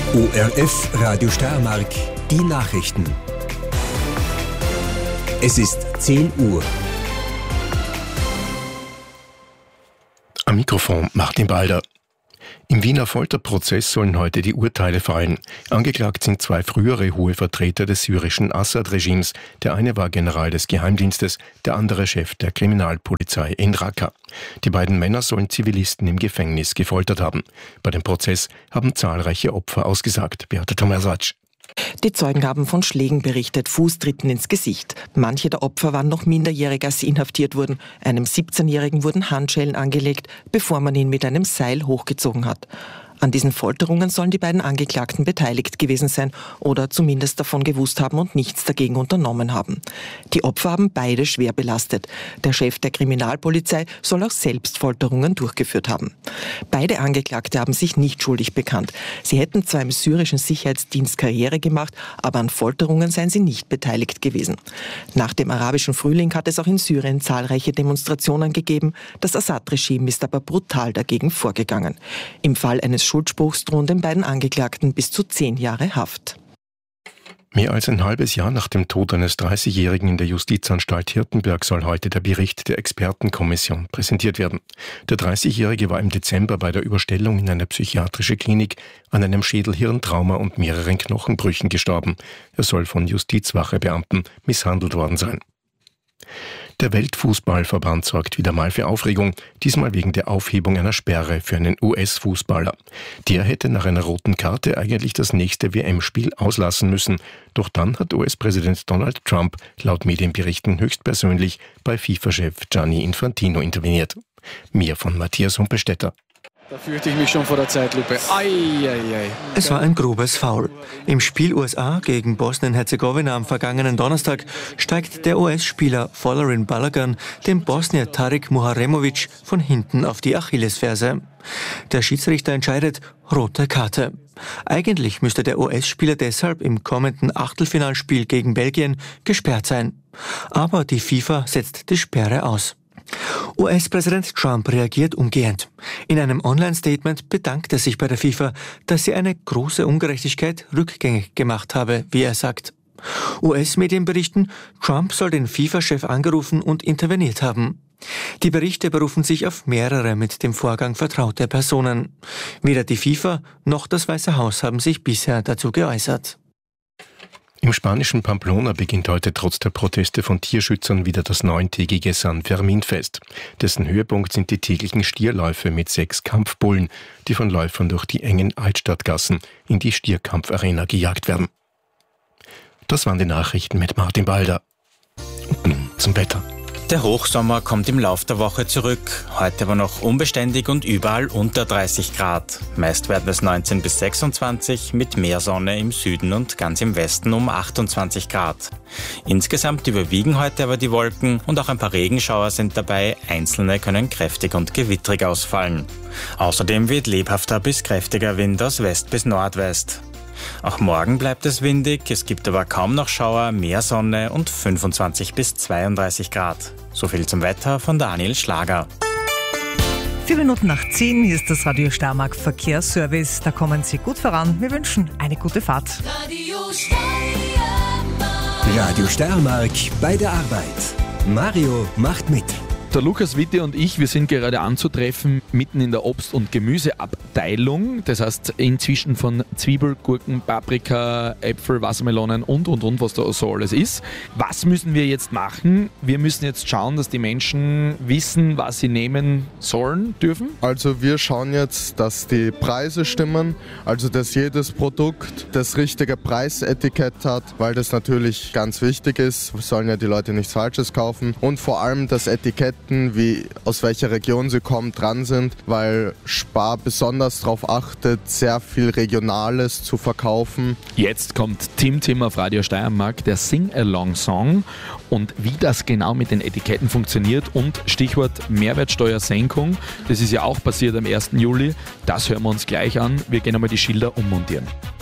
ORF Radio Steiermark, die Nachrichten. Es ist 10 Uhr. Am Mikrofon Martin Balder. Im Wiener Folterprozess sollen heute die Urteile fallen. Angeklagt sind 2 frühere hohe Vertreter des syrischen Assad-Regimes. Der eine war General des Geheimdienstes, der andere Chef der Kriminalpolizei in Raqqa. Die beiden Männer sollen Zivilisten im Gefängnis gefoltert haben. Bei dem Prozess haben zahlreiche Opfer ausgesagt. Beate Tomasatsch. Die Zeugen haben von Schlägen berichtet, Fußtritten ins Gesicht. Manche der Opfer waren noch minderjährig, als sie inhaftiert wurden. Einem 17-Jährigen wurden Handschellen angelegt, bevor man ihn mit einem Seil hochgezogen hat. An diesen Folterungen sollen die beiden Angeklagten beteiligt gewesen sein oder zumindest davon gewusst haben und nichts dagegen unternommen haben. Die Opfer haben beide schwer belastet. Der Chef der Kriminalpolizei soll auch selbst Folterungen durchgeführt haben. Beide Angeklagte haben sich nicht schuldig bekannt. Sie hätten zwar im syrischen Sicherheitsdienst Karriere gemacht, aber an Folterungen seien sie nicht beteiligt gewesen. Nach dem arabischen Frühling hat es auch in Syrien zahlreiche Demonstrationen gegeben. Das Assad-Regime ist aber brutal dagegen vorgegangen. Im Fall eines Schuldspruchs drohen den beiden Angeklagten bis zu 10 Jahre Haft. Mehr als ein halbes Jahr nach dem Tod eines 30-Jährigen in der Justizanstalt Hirtenberg soll heute der Bericht der Expertenkommission präsentiert werden. Der 30-Jährige war im Dezember bei der Überstellung in eine psychiatrische Klinik an einem Schädelhirntrauma und mehreren Knochenbrüchen gestorben. Er soll von Justizwachebeamten misshandelt worden sein. Der Weltfußballverband sorgt wieder mal für Aufregung, diesmal wegen der Aufhebung einer Sperre für einen US-Fußballer. Der hätte nach einer roten Karte eigentlich das nächste WM-Spiel auslassen müssen. Doch dann hat US-Präsident Donald Trump laut Medienberichten höchstpersönlich bei FIFA-Chef Gianni Infantino interveniert. Mehr von Matthias Humpelstädter. Da fürchte ich mich schon vor der Zeitlupe. Es war ein grobes Foul. Im Spiel USA gegen Bosnien-Herzegowina am vergangenen Donnerstag steigt der US-Spieler Folarin Balogun dem Bosnier Tarik Muharemovic von hinten auf die Achillesferse. Der Schiedsrichter entscheidet, rote Karte. Eigentlich müsste der US-Spieler deshalb im kommenden Achtelfinalspiel gegen Belgien gesperrt sein. Aber die FIFA setzt die Sperre aus. US-Präsident Trump reagiert umgehend. In einem Online-Statement bedankt er sich bei der FIFA, dass sie eine große Ungerechtigkeit rückgängig gemacht habe, wie er sagt. US-Medien berichten, Trump soll den FIFA-Chef angerufen und interveniert haben. Die Berichte berufen sich auf mehrere mit dem Vorgang vertraute Personen. Weder die FIFA noch das Weiße Haus haben sich bisher dazu geäußert. Im spanischen Pamplona beginnt heute trotz der Proteste von Tierschützern wieder das 9-tägige San Fermin-Fest. Dessen Höhepunkt sind die täglichen Stierläufe mit 6 Kampfbullen, die von Läufern durch die engen Altstadtgassen in die Stierkampfarena gejagt werden. Das waren die Nachrichten mit Martin Balder. Und nun zum Wetter. Der Hochsommer kommt im Lauf der Woche zurück. Heute aber noch unbeständig und überall unter 30 Grad. Meist werden es 19 bis 26, mit mehr Sonne im Süden und ganz im Westen um 28 Grad. Insgesamt überwiegen heute aber die Wolken und auch ein paar Regenschauer sind dabei. Einzelne können kräftig und gewittrig ausfallen. Außerdem weht lebhafter bis kräftiger Wind aus West bis Nordwest. Auch morgen bleibt es windig, es gibt aber kaum noch Schauer, mehr Sonne und 25 bis 32 Grad. So viel zum Wetter von Daniel Schlager. 4 Minuten nach 10, hier ist das Radio Steiermark Verkehrsservice. Da kommen Sie gut voran. Wir wünschen eine gute Fahrt. Radio Steiermark bei der Arbeit. Mario macht mit. Der Lukas Witte und ich, wir sind gerade anzutreffen mitten in der Obst- und Gemüseabteilung. Das heißt inzwischen von Zwiebel, Gurken, Paprika, Äpfel, Wassermelonen und, was da so alles ist. Was müssen wir jetzt machen? Wir müssen jetzt schauen, dass die Menschen wissen, was sie nehmen sollen, dürfen. Also wir schauen jetzt, dass die Preise stimmen, also dass jedes Produkt das richtige Preisetikett hat, weil das natürlich ganz wichtig ist. Wir sollen ja die Leute nichts Falsches kaufen und vor allem das Etikett, wie aus welcher Region sie kommen, dran sind, weil Spar besonders darauf achtet, sehr viel Regionales zu verkaufen. Jetzt kommt Tim auf Radio Steiermark, der Sing-Along-Song, und wie das genau mit den Etiketten funktioniert und Stichwort Mehrwertsteuersenkung, das ist ja auch passiert am 1. Juli, das hören wir uns gleich an. Wir gehen einmal die Schilder ummontieren.